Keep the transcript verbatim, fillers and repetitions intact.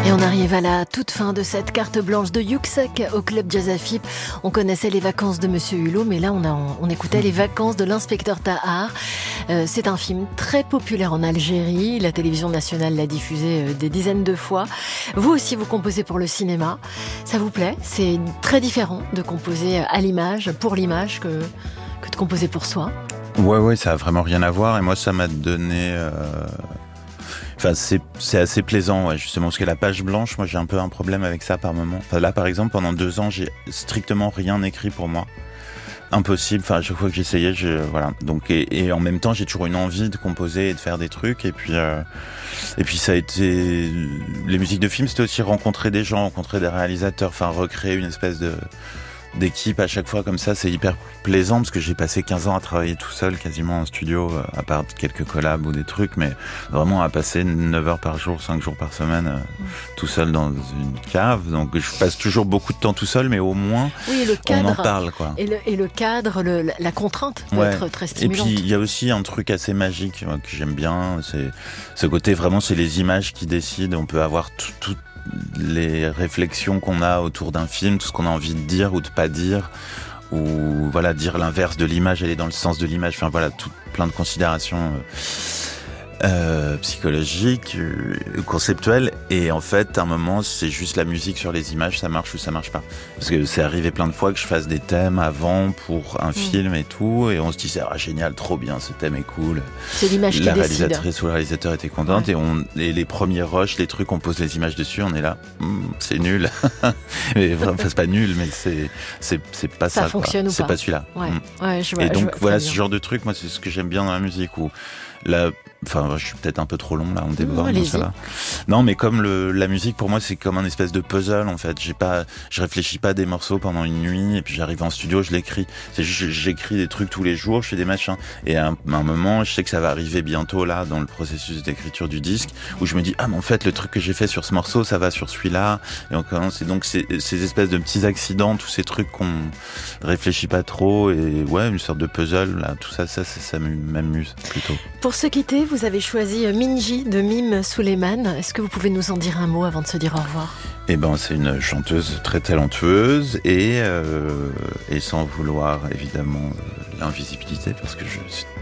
Et on arrive à la toute fin de cette carte blanche de Yuxek au Club Jazz Afip. On connaissait les vacances de Monsieur Hulot, mais là on, a, on écoutait les vacances de l'inspecteur Tahar. Euh, c'est un film très populaire en Algérie. La télévision nationale l'a diffusé euh, des dizaines de fois. Vous aussi, vous composez pour le cinéma. Ça vous plaît? C'est très différent de composer à l'image, pour l'image, que, que de composer pour soi. Ouais, ouais, ça a vraiment rien à voir. Et moi, ça m'a donné... Euh... Enfin, c'est, c'est assez plaisant, ouais, justement, parce que la page blanche, moi, j'ai un peu un problème avec ça par moment. Enfin, là, par exemple, pendant deux ans, j'ai strictement rien écrit pour moi. Impossible. Enfin, à chaque fois que j'essayais, je, voilà. Donc, et, et en même temps, j'ai toujours une envie de composer et de faire des trucs. Et puis, euh, et puis, ça a été les musiques de films, c'était aussi rencontrer des gens, rencontrer des réalisateurs, enfin, recréer une espèce de d'équipe à chaque fois comme ça, c'est hyper plaisant parce que j'ai passé quinze ans à travailler tout seul quasiment en studio, à part quelques collabs ou des trucs, mais vraiment à passer neuf heures par jour, cinq jours par semaine, mmh. tout seul dans une cave. Donc je passe toujours beaucoup de temps tout seul, mais au moins oui, le cadre, on en parle, quoi. Et le, et le cadre, le, la contrainte peut ouais. être très stimulante. Et puis il y a aussi un truc assez magique moi, que j'aime bien, c'est ce côté vraiment, c'est les images qui décident. On peut avoir tout, tout les réflexions qu'on a autour d'un film, tout ce qu'on a envie de dire ou de pas dire, ou voilà, dire l'inverse de l'image, aller dans le sens de l'image, enfin voilà, tout plein de considérations euh, euh, psychologiques, euh, conceptuelles, et en fait, à un moment, c'est juste la musique sur les images, ça marche ou ça marche pas. Parce que c'est arrivé plein de fois que je fasse des thèmes avant pour un mmh. film et tout, et on se disait, ah génial, trop bien, ce thème est cool. C'est l'image qui la décide. La réalisatrice ou le réalisateur était contente, ouais. et, on, et les premiers rushs, les trucs, on pose les images dessus, on est là, mm, c'est nul. mais enfin, c'est pas nul, mais c'est, c'est, c'est pas ça. Ça fonctionne quoi. ou c'est pas. pas celui-là. Ouais. Mm. Ouais, je vois, et donc, je vois, voilà, ce genre de truc, moi, c'est ce que j'aime bien dans la musique, où la, enfin, je suis peut-être un peu trop long, là, on déborde, mmh, ça va. Non, mais comme le, la musique, pour moi, c'est comme un espèce de puzzle, en fait. J'ai pas, je réfléchis pas des morceaux pendant une nuit, et puis j'arrive en studio, je l'écris. C'est juste, j'écris des trucs tous les jours, je fais des machins. Et à un, à un moment, je sais que ça va arriver bientôt, là, dans le processus d'écriture du disque, où je me dis, ah, mais en fait, le truc que j'ai fait sur ce morceau, ça va sur celui-là. Et on commence, et donc, c'est, ces espèces de petits accidents, tous ces trucs qu'on réfléchit pas trop, et ouais, une sorte de puzzle, là, tout ça, ça, ça, ça m'amuse plutôt. Pour se quitter, vous avez choisi Minji de Mim Suleiman. Est-ce que vous pouvez nous en dire un mot avant de se dire au revoir? Eh ben, c'est une chanteuse très talentueuse et, euh, et sans vouloir évidemment euh, l'invisibilité, parce que je suis